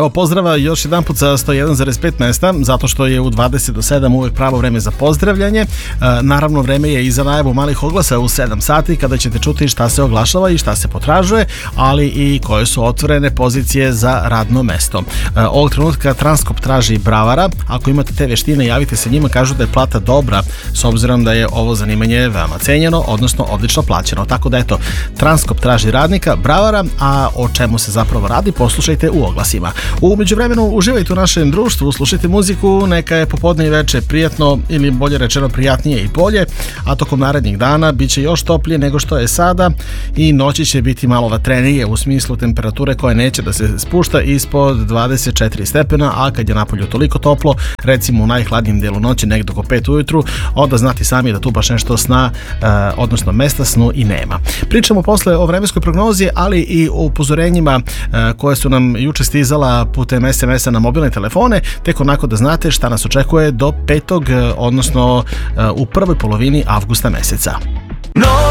Evo pozdrava još jedan put sa 101,5 mesta, zato što je u 20 do 7 uvek pravo vreme za pozdravljanje. Naravno vreme je i za najavu malih oglasa u 7 sati kada ćete čuti šta se oglašava i šta se potražuje, ali i koje su otvorene pozicije za radno mesto. Ovog trenutka Transkop traži bravara. Ako imate te veštine, javite se njima, kažu da je plata dobra s obzirom da je ovo zanimanje veoma cenjeno, odnosno odlično plaćeno. Tako da eto, Transkop traži radnika, bravara, a o čemu se zapravo radi poslušajte u oglasima. U međuvremenu uživajte u našem društvu, slušajte muziku, neka je popodne i veče prijatno ili bolje rečeno prijatnije i bolje, a tokom narednih dana bit će još toplije nego što je sada i noći će biti malo vatrenije u smislu temperature koja neće da se spušta ispod 24 stepena, a kad je napolju toliko toplo, recimo u najhladnijem delu noći negdje oko 5 ujutru, onda znati sami da tu baš nešto sna, odnosno mesta snu i nema. Pričamo posle o vremenskoj prognozi, ali i o upozorenjima koje su nam juče stizala putem SMS-a na mobilne telefone, tek onako da znate šta nas očekuje do 5. odnosno u prvoj polovini avgusta meseca.